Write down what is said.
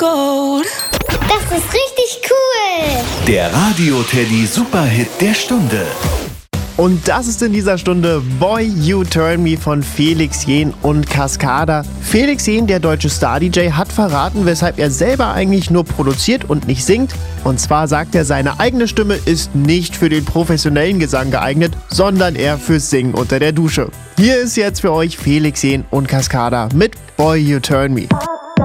Gold. Das ist richtig cool. Der Radio-Teddy Superhit der Stunde. Und das ist in dieser Stunde Boy You Turn Me von Felix Jähn und Cascada. Felix Jähn, der deutsche Star-DJ, hat verraten, weshalb er selber eigentlich nur produziert und nicht singt. Und zwar sagt er, seine eigene Stimme ist nicht für den professionellen Gesang geeignet, sondern eher fürs Singen unter der Dusche. Hier ist jetzt für euch Felix Jähn und Cascada mit Boy You Turn Me.